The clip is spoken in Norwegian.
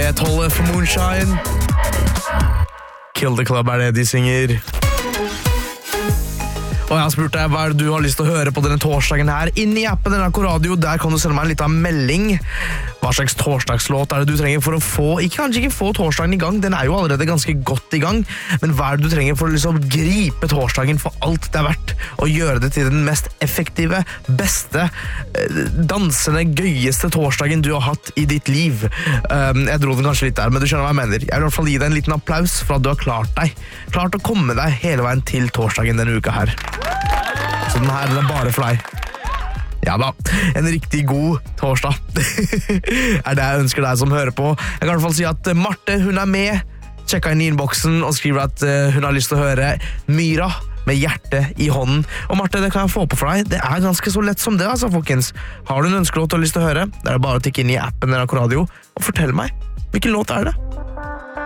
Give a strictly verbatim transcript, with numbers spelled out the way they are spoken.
B tolv for Moonshine. Kill the Club er det de synger. Og jeg har spurt deg hva er det du har lyst til å høre på denne torsdagen her. Inn i appen N R K Radio, der kan du sende meg en liten melding. Hva slags torsdagslåt er det du trenger for å få, ikke kanskje ikke få torsdagen i gang, den er jo allerede ganske godt i gang, men hva er det du trenger for å liksom gripe torsdagen for alt det er verdt, og gjøre det til den mest effektive, beste, dansende, gøyeste torsdagen du har hatt i ditt liv. Um, jeg dro den kanskje litt der, men du skjønner hva jeg mener. Jeg vil i hvert fall gi deg en liten applaus for at du har klart deg. Klart å komme deg hele veien til torsdagen denne uka her. Så den her den er bare for deg. Ja da, en riktig god torsdag er det jeg ønsker deg som hører på. Jeg kan i hvert fall si at Marte, hun er med. Sjekka inn i inboxen og skriver at hun har lyst til å høre Myra med hjertet i hånden. Og Marte, det kan jeg få på for deg. Det er ganske så lett som det, altså, folkens. Har du en ønskelåt du har lyst til å høre? Det er bare å tikke inn i appen N R K Radio og fortell meg, hvilken låt er det?